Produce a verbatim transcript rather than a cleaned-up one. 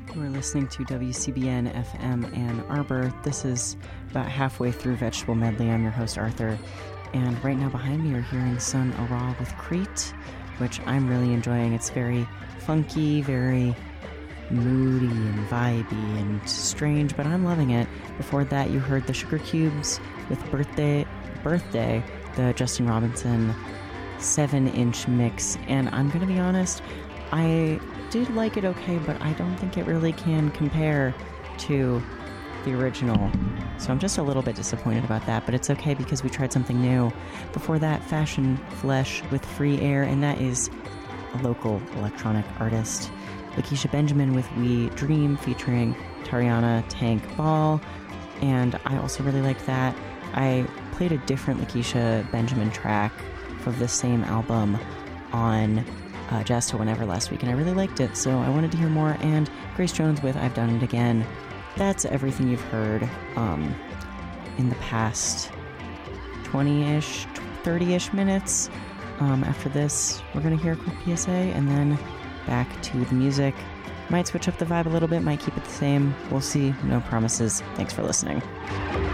You are listening to W C B N F M Ann Arbor. This is about halfway through Vegetable Medley. I'm your host, Arthur. And right now behind me you're hearing Sun Ra with Crete, which I'm really enjoying. It's very funky, very moody and vibey and strange, but I'm loving it. Before that, you heard the Sugar Cubes with Birthday, Birthday, the Justin Robinson seven-inch mix. And I'm going to be honest, I did like it okay, but I don't think it really can compare to the original. So I'm just a little bit disappointed about that, but it's okay because we tried something new. Before that, Fashion Flesh with Free Air, and that is a local electronic artist. Lakeisha Benjamin with We Dream featuring Tariana Tank Ball, and I also really liked that. I played a different Lakeisha Benjamin track from the same album on uh, Jazz to Whenever last week, and I really liked it, so I wanted to hear more. And Grace Jones with I've Done It Again. That's everything you've heard um, in the past twenty-ish, thirty-ish minutes. Um, after this, we're going to hear a quick P S A, and then back to the music. Might switch up the vibe a little bit, might keep it the same. We'll see. No promises. Thanks for listening.